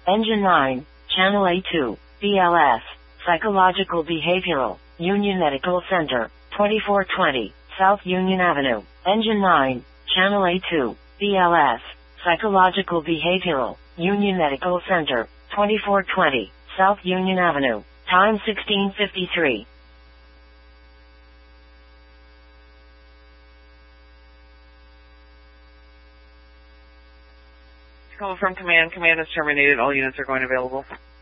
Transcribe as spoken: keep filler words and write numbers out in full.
Engine nine, Channel A two, B L S, Psychological Behavioral, Union Medical Center, twenty-four twenty, South Union Avenue. Engine nine, Channel A two, B L S, Psychological Behavioral, Union Medical Center, twenty-four twenty, South Union Avenue. Time sixteen fifty-three. Call from command. Command is terminated. All units are going available.